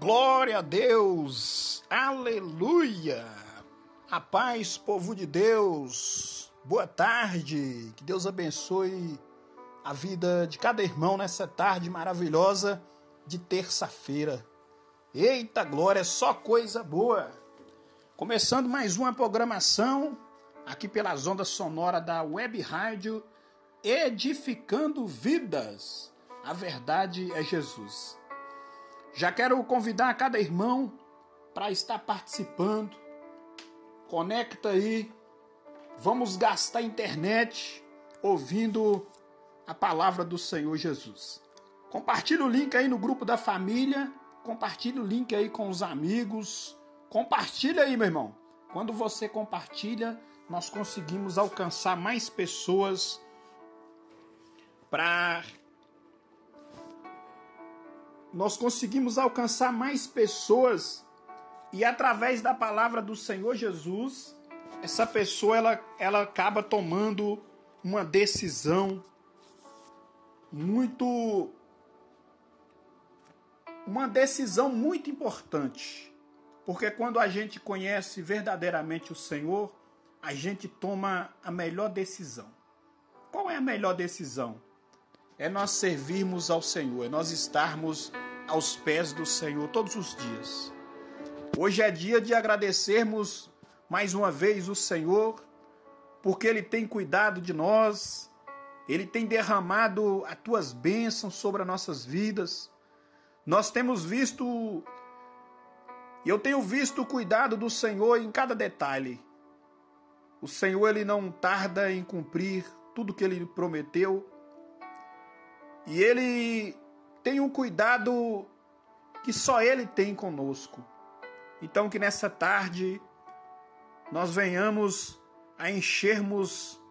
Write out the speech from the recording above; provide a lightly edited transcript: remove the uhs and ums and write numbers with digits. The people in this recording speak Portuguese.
Glória a Deus, aleluia, a paz, povo de Deus, boa tarde, que Deus abençoe a vida de cada irmão nessa tarde maravilhosa de terça-feira. Eita glória, só coisa boa, começando mais uma programação aqui pelas ondas sonoras da Web Rádio Edificando Vidas, a verdade é Jesus. Já quero convidar cada irmão para estar participando. Conecta aí. Vamos gastar a internet ouvindo a palavra do Senhor Jesus. Compartilha o link aí no grupo da família. Compartilha o link aí com os amigos. Compartilha aí, meu irmão. Quando você compartilha, nós conseguimos alcançar mais pessoas e através da palavra do Senhor Jesus, essa pessoa ela acaba tomando uma decisão muito importante. Porque quando a gente conhece verdadeiramente o Senhor, a gente toma a melhor decisão. Qual é a melhor decisão? É nós servirmos ao Senhor, é nós estarmos aos pés do Senhor todos os dias. Hoje é dia de agradecermos mais uma vez o Senhor, porque Ele tem cuidado de nós, Ele tem derramado as tuas bênçãos sobre as nossas vidas. Nós temos visto, e eu tenho visto o cuidado do Senhor em cada detalhe. O Senhor, Ele não tarda em cumprir tudo que Ele prometeu, e Ele tem um cuidado que só Ele tem conosco. Então que nessa tarde nós venhamos a enchermos